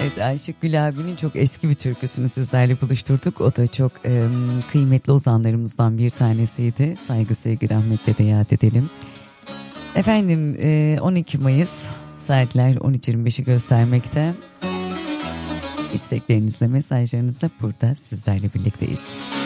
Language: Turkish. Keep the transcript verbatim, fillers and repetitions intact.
Evet, Aşık Gül abinin çok eski bir türküsünü sizlerle buluşturduk. O da çok e, kıymetli ozanlarımızdan bir tanesiydi. Saygı, sevgi, rahmetle de yad edelim. Efendim e, on iki Mayıs, saatler on üç yirmi beşi göstermekte. İsteklerinizle, mesajlarınızla burada sizlerle birlikteyiz.